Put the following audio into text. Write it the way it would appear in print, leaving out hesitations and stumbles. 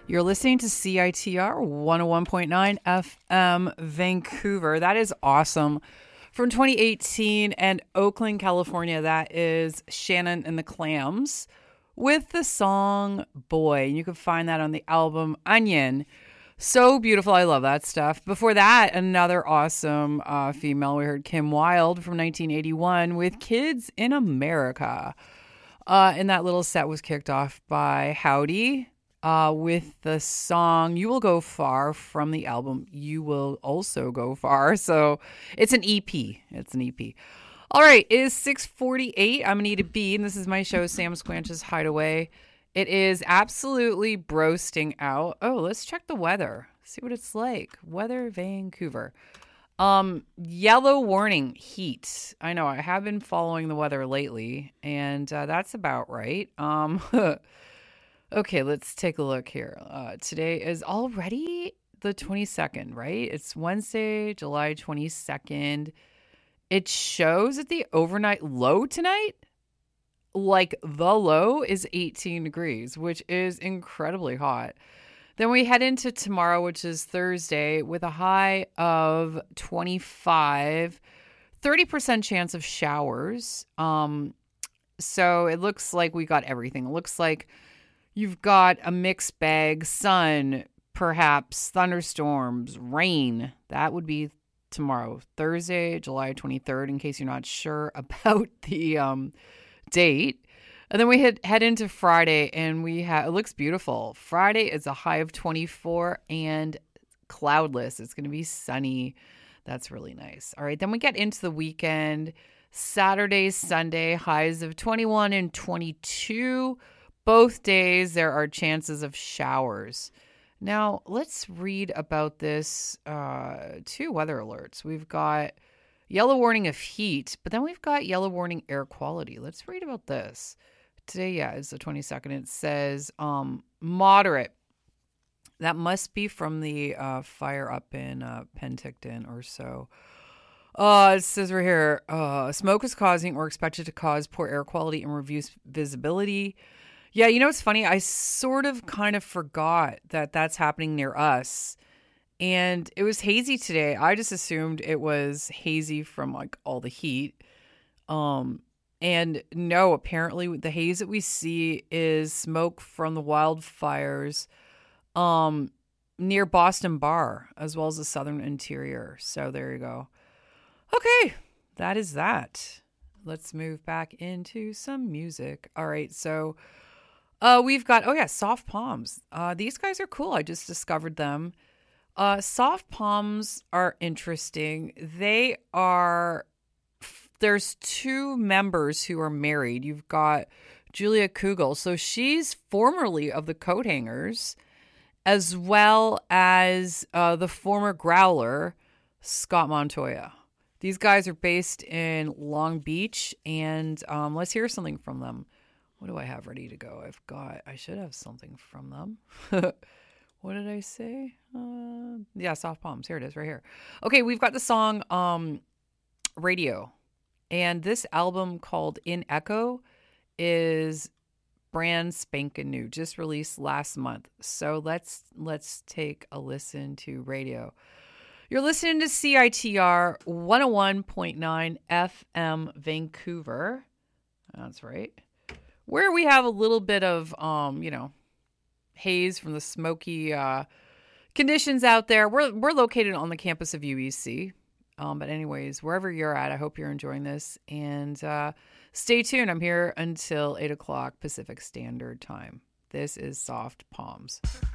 You're listening to CITR 101.9 FM Vancouver. That is awesome. From 2018 and Oakland, California, that is Shannon and the Clams with the song Boy. You can find that on the album Onion. So beautiful. I love that stuff. Before that, another awesome female. We heard Kim Wilde from 1981 with Kids in America. And that little set was kicked off by Howdy with the song You Will Go Far from the album You Will Also Go Far. So it's an EP. It's an EP. All right, it is 6:48. I'm Anita B, and this is my show, Sam Squanch's Hideaway. It is absolutely broasting out. Oh, let's check the weather. See what it's like. Weather, Vancouver. Yellow warning, heat. I know I have been following the weather lately, and that's about right. Okay, let's take a look here. Today is already the 22nd, right? It's Wednesday, July 22nd. It shows that the overnight low tonight, like the low, is 18 degrees, which is incredibly hot. Then we head into tomorrow, which is Thursday, with a high of 25, 30% chance of showers. So it looks like we got everything. It looks like you've got a mixed bag, sun, perhaps thunderstorms, rain. That would be tomorrow, Thursday, July 23rd, in case you're not sure about the date. And then we head into Friday, and it looks beautiful. Friday is a high of 24 and cloudless. It's going to be sunny. That's really nice. All right, then we get into the weekend. Saturday, Sunday, highs of 21 and 22. Both days, there are chances of showers. Now, let's read about this. Two weather alerts. We've got yellow warning of heat, but then we've got yellow warning air quality. Let's read about this. Today, is the 22nd. It says moderate. That must be from the fire up in Penticton or so. It says right here, smoke is causing or expected to cause poor air quality and reduced visibility. Yeah, you know what's funny? I sort of kind of forgot that that's happening near us. And it was hazy today. I just assumed it was hazy from like all the heat. And no, apparently the haze that we see is smoke from the wildfires near Boston Bar, as well as the southern interior. So there you go. Okay, that is that. Let's move back into some music. All right, so we've got, Soft Palms. These guys are cool. I just discovered them. Soft Palms are interesting. There's two members who are married. You've got Julia Kugel. So she's formerly of the Coat Hangers, as well as the former Growler, Scott Montoya. These guys are based in Long Beach, and let's hear something from them. What do I have ready to go? I should have something from them. What did I say? Soft Palms. Here it is right here. Okay, we've got the song Radio. And this album called In Echo is brand spanking new, just released last month. So let's take a listen to Radio. You're listening to CITR 101.9 FM Vancouver. That's right. Where we have a little bit of, haze from the smoky conditions out there. We're located on the campus of UBC. But anyways, wherever you're at, I hope you're enjoying this. And stay tuned. I'm here until 8 o'clock Pacific Standard Time. This is Soft Palms.